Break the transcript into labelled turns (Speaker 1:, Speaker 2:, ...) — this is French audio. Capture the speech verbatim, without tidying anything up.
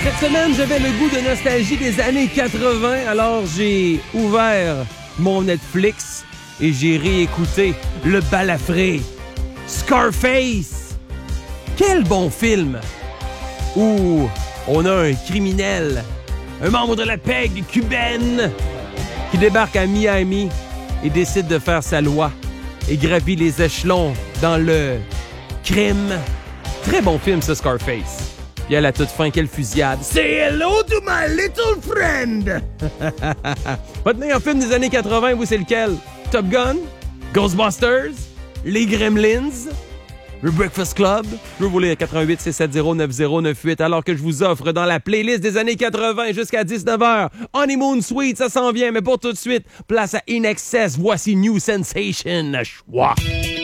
Speaker 1: Cette semaine, j'avais le goût de nostalgie des années quatre-vingts, alors j'ai ouvert mon Netflix et j'ai réécouté le balafré Scarface. Quel bon film! Où on a un criminel, un membre de la P E G cubaine qui débarque à Miami et décide de faire sa loi et gravit les échelons dans le crime. Très bon film, ce Scarface. Puis à la toute fin, quelle fusillade. Say hello to my little friend! Votre meilleur film des années quatre-vingts, vous, c'est lequel? Top Gun? Ghostbusters? Les Gremlins? Le Breakfast Club? Je veux vous lire quatre-vingt-huit six sept zéro neuf zéro neuf huit alors que je vous offre dans la playlist des années quatre-vingts jusqu'à dix-neuf heures. Honeymoon Suite, ça s'en vient, mais pour tout de suite, place à In Excess. Voici New Sensation. Chouah!